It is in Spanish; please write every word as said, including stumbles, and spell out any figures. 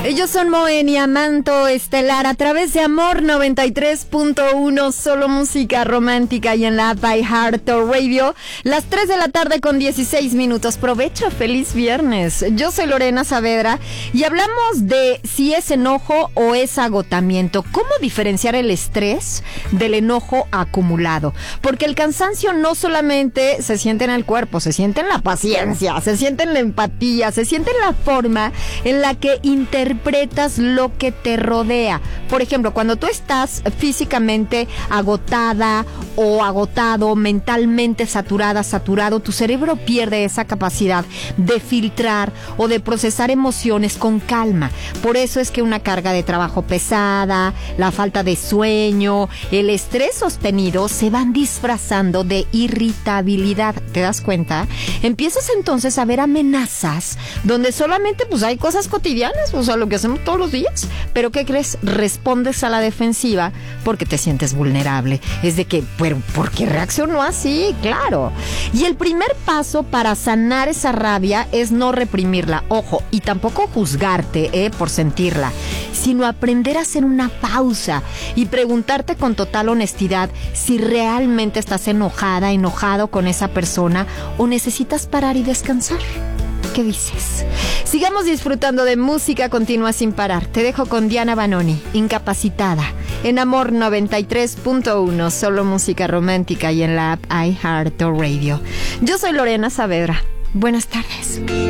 Ellos son Moenia, Manto Estelar, a través de Amor noventa y tres punto uno, solo música romántica, y en la app iHeartRadio, las tres de la tarde con dieciséis minutos. Provecho, feliz viernes. Yo soy Lorena Saavedra y hablamos de si es enojo o es agotamiento. ¿Cómo diferenciar el estrés del enojo acumulado? Porque el cansancio no solamente se siente en el cuerpo, se siente en la paciencia, se siente en la empatía, se siente en la forma en la que interpretas lo que te rodea. Por ejemplo, cuando tú estás físicamente agotada o agotado, mentalmente saturada, saturado, tu cerebro pierde esa capacidad de filtrar o de procesar emociones con calma. Por eso es que una carga de trabajo pesada, la falta de sueño, el estrés sostenido se van disfrazando de irritabilidad. ¿Te das cuenta? Empiezas entonces a ver amenazas donde solamente pues hay cosas cotidianas, o sea, lo que hacemos todos los días, pero ¿qué crees? Respondes a la defensiva porque te sientes vulnerable. Es de que, pero ¿por qué reaccionó así? Claro. Y el primer paso para sanar esa rabia es no reprimirla, ojo, y tampoco juzgarte, eh, por sentirla, sino aprender a hacer una pausa y preguntarte con total honestidad si realmente estás enojada, enojado con esa persona o necesitas parar y descansar. ¿Qué dices? Sigamos disfrutando de música continua sin parar. Te dejo con Diana Banoni, Incapacitada, en Amor noventa y tres punto uno, solo música romántica, y en la app iHeartRadio. Yo soy Lorena Saavedra. Buenas tardes.